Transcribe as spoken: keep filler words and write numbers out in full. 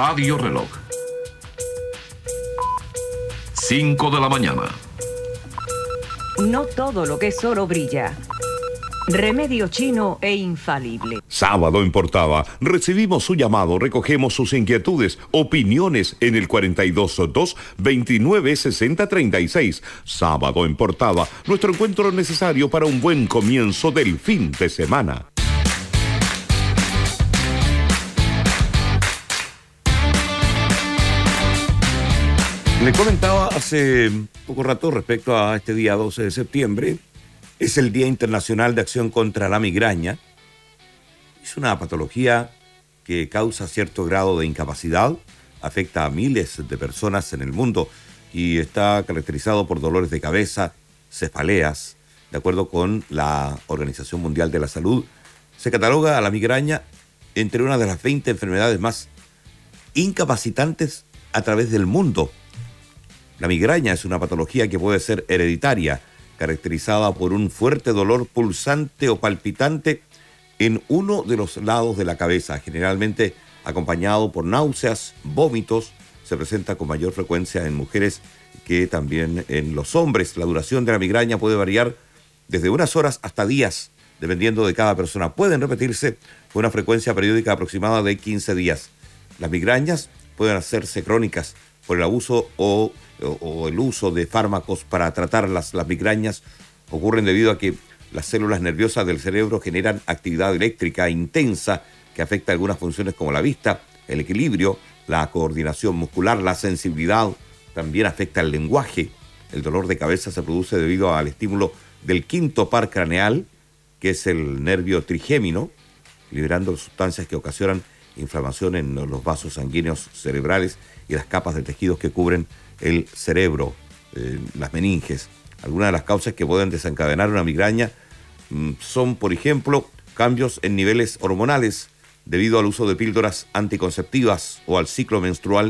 Radio Reloj. cinco de la mañana. No todo lo que es oro brilla. Remedio chino e infalible. Sábado en Portada. Recibimos su llamado, recogemos sus inquietudes, opiniones en el cuarenta y dos dos, veintinueve sesenta treinta y seis. Sábado en Portada. Nuestro encuentro necesario para un buen comienzo del fin de semana. Le comentaba hace poco rato respecto a este día doce de septiembre. Es el Día Internacional de Acción contra la Migraña. Es una patología que causa cierto grado de incapacidad, afecta a miles de personas en el mundo y está caracterizado por dolores de cabeza, cefaleas. De acuerdo con la Organización Mundial de la Salud, se cataloga a la migraña entre una de las veinte enfermedades más incapacitantes a través del mundo. La migraña es una patología que puede ser hereditaria, caracterizada por un fuerte dolor pulsante o palpitante en uno de los lados de la cabeza, generalmente acompañado por náuseas, vómitos. Se presenta con mayor frecuencia en mujeres que también en los hombres. La duración de la migraña puede variar desde unas horas hasta días, dependiendo de cada persona. Pueden repetirse con una frecuencia periódica aproximada de quince días. Las migrañas pueden hacerse crónicas por el abuso o O, o el uso de fármacos para tratar las, las migrañas. Ocurren debido a que las células nerviosas del cerebro generan actividad eléctrica intensa que afecta algunas funciones como la vista, el equilibrio, la coordinación muscular, la sensibilidad. También afecta el lenguaje. El dolor de cabeza se produce debido al estímulo del quinto par craneal, que es el nervio trigémino, liberando sustancias que ocasionan inflamación en los vasos sanguíneos cerebrales y las capas de tejidos que cubren el cerebro, eh, las meninges. Algunas de las causas que pueden desencadenar una migraña mmm, son, por ejemplo, cambios en niveles hormonales debido al uso de píldoras anticonceptivas o al ciclo menstrual